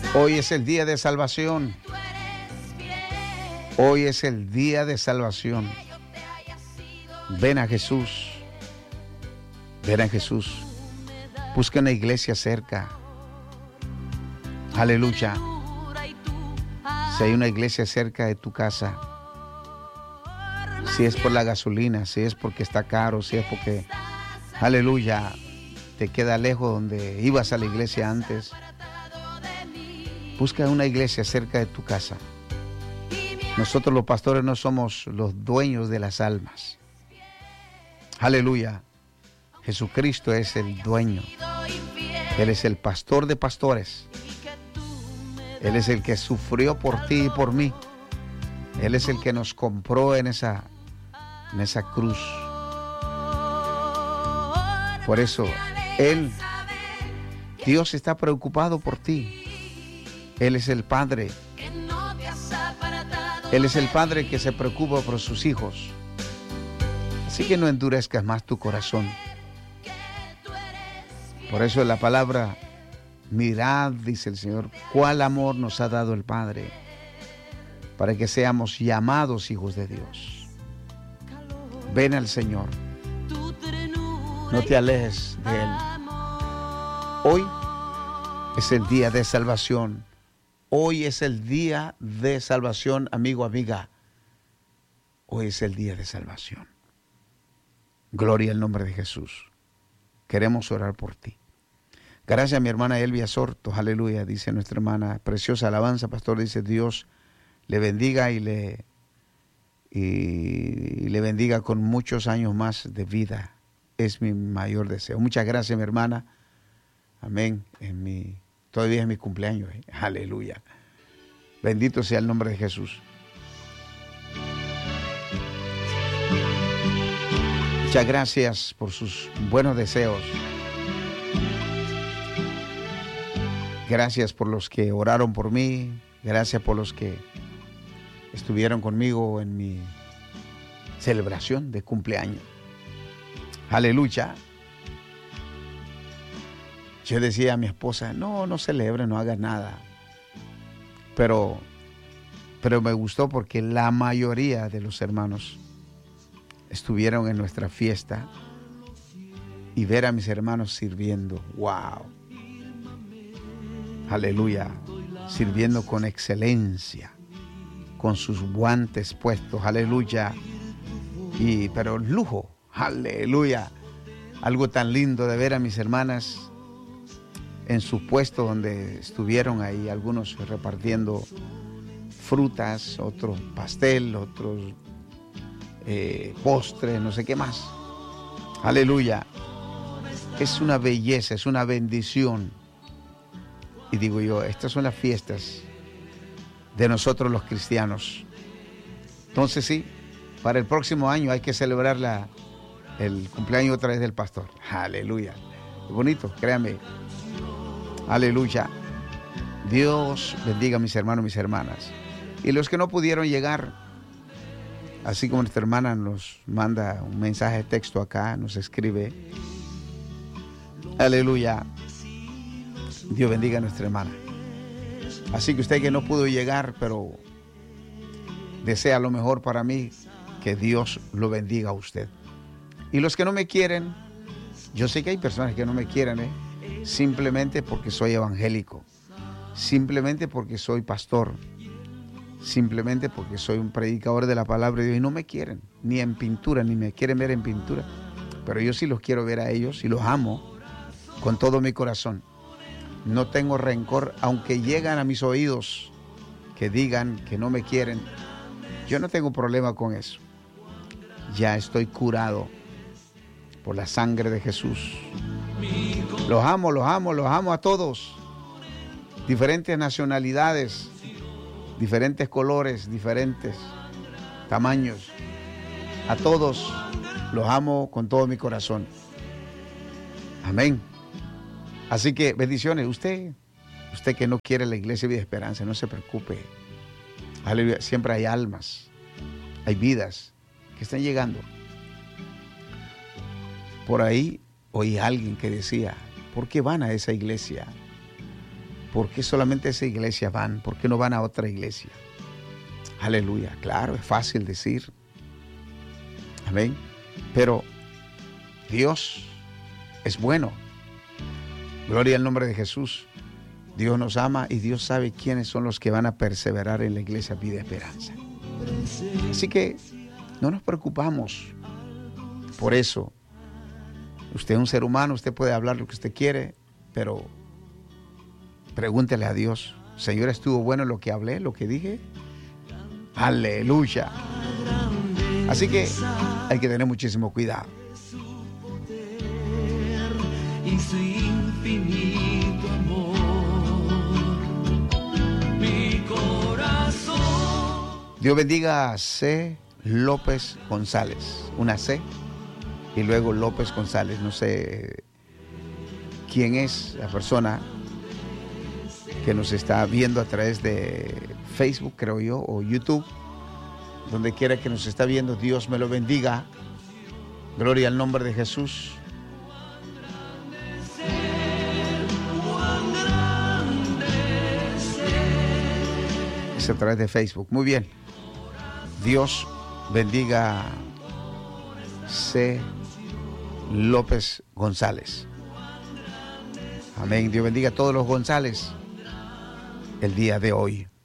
Hoy es el día de salvación. Hoy es el día de salvación. Ven a Jesús. Ven a Jesús. Busca una iglesia cerca. Aleluya. Si hay una iglesia cerca de tu casa, si es por la gasolina, si es porque está caro, si es porque, aleluya, te queda lejos donde ibas a la iglesia antes, busca una iglesia cerca de tu casa. Nosotros los pastores no somos los dueños de las almas. Aleluya. Jesucristo es el dueño. Él es el pastor de pastores. Él es el que sufrió por ti y por mí. Él es el que nos compró en esa cruz. Por eso, Dios está preocupado por ti. Él es el Padre. Él es el Padre que se preocupa por sus hijos. Así que no endurezcas más tu corazón. Por eso la palabra, mirad, dice el Señor, cuál amor nos ha dado el Padre, para que seamos llamados hijos de Dios. Ven al Señor. No te alejes de Él. Hoy es el día de salvación. Hoy es el día de salvación, amigo, amiga. Hoy es el día de salvación. Gloria al nombre de Jesús. Queremos orar por ti. Gracias a mi hermana Elvia Sortos, aleluya, dice nuestra hermana. Preciosa alabanza, pastor, dice Dios le bendiga y le bendiga con muchos años más de vida. Es mi mayor deseo. Muchas gracias, mi hermana. Amén. Todavía es mi cumpleaños. Aleluya. Bendito sea el nombre de Jesús. Muchas gracias por sus buenos deseos. Gracias por los que oraron por mí. Gracias por los que estuvieron conmigo en mi celebración de cumpleaños. Aleluya. Yo decía a mi esposa, no celebre, no haga nada. Pero me gustó porque la mayoría de los hermanos estuvieron en nuestra fiesta y ver a mis hermanos sirviendo. ¡Wow! Aleluya. Sirviendo con excelencia, con sus guantes puestos. Aleluya. Pero lujo. Aleluya. Algo tan lindo de ver a mis hermanas en su puesto donde estuvieron ahí, algunos repartiendo frutas, otros pastel, otros postres, no sé qué más. Aleluya. Es una belleza, es una bendición. Y digo yo, estas son las fiestas de nosotros los cristianos. Entonces sí, para el próximo año hay que celebrar el cumpleaños otra vez del pastor. Aleluya. Es bonito, créanme. Aleluya. Dios bendiga a mis hermanos y mis hermanas. Y los que no pudieron llegar, así como nuestra hermana nos manda un mensaje de texto acá, nos escribe. Aleluya. Dios bendiga a nuestra hermana. Así que usted que no pudo llegar, pero desea lo mejor para mí, que Dios lo bendiga a usted. Y los que no me quieren, yo sé que hay personas que no me quieren, simplemente porque soy evangélico, simplemente porque soy pastor, simplemente porque soy un predicador de la palabra de Dios y no me quieren, ni en pintura, ni me quieren ver en pintura. Pero yo sí los quiero ver a ellos y los amo con todo mi corazón. No tengo rencor, aunque llegan a mis oídos que digan que no me quieren. Yo no tengo problema con eso. Ya estoy curado por la sangre de Jesús. Los amo a todos. Diferentes nacionalidades, diferentes colores, diferentes tamaños. A todos los amo con todo mi corazón. Amén. Así que bendiciones. Usted que no quiere la iglesia Vida Esperanza, no se preocupe. Aleluya. Siempre hay almas, hay vidas que están llegando. Por ahí oí a alguien que decía, ¿por qué van a esa iglesia? ¿por qué solamente a esa iglesia van? ¿Por qué no van a otra iglesia? Aleluya. Claro, es fácil decir. Amén. Pero Dios es bueno. Gloria al nombre de Jesús. Dios nos ama y Dios sabe quiénes son los que van a perseverar en la iglesia Vida Esperanza. Así que no nos preocupamos por eso. Usted es un ser humano, usted puede hablar lo que usted quiere, pero pregúntele a Dios: Señor, ¿estuvo bueno lo que hablé, lo que dije? Aleluya. Así que hay que tener muchísimo cuidado. Y su infinito amor, mi corazón. Dios bendiga a C. López González. Una C y luego López González. No sé quién es la persona que nos está viendo a través de Facebook, creo yo, o YouTube. Donde quiera que nos está viendo, Dios me lo bendiga. Gloria al nombre de Jesús. Es a través de Facebook. Muy bien. Dios bendiga a C. López González. Amén. Dios bendiga a todos los González el día de hoy.